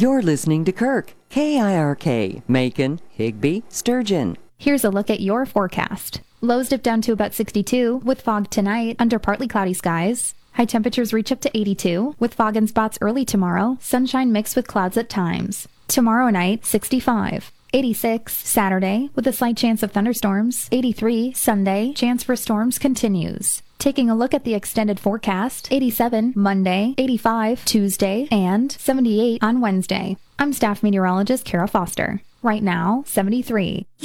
You're listening to Kirk, KIRK, Macon, Higbee, Sturgeon. Here's a look at your forecast. Lows dip down to about 62 with fog tonight under partly cloudy skies. High temperatures reach up to 82 with fog in spots early tomorrow, sunshine mixed with clouds at times. Tomorrow night, 65. 86 Saturday with a slight chance of thunderstorms. 83 Sunday, chance for storms continues. Taking a look at the extended forecast, 87 Monday, 85 Tuesday, and 78 on Wednesday. I'm staff meteorologist Kara Foster. Right now, 73.